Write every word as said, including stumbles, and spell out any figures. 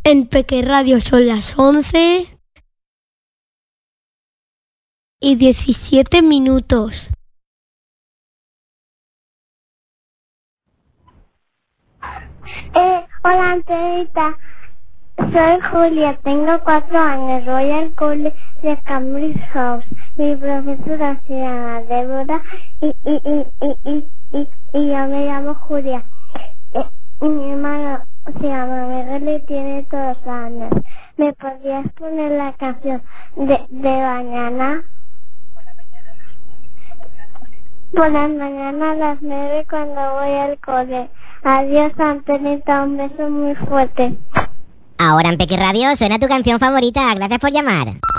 En Peque Radio son las once y diecisiete minutos. Eh, hola, Antenita. Soy Julia, tengo cuatro años, voy al cole de Cambridge House. Mi profesora se llama Débora y, y, y, y, y, y, y yo me llamo Julia. Eh, y mi hermano se llama Miguel y tiene dos años. ¿Me podrías poner la canción de, de mañana? Por la mañana a las nueve cuando voy al cole. Adiós, Antenita, un beso muy fuerte. Ahora en Peque Radio suena tu canción favorita. Gracias por llamar.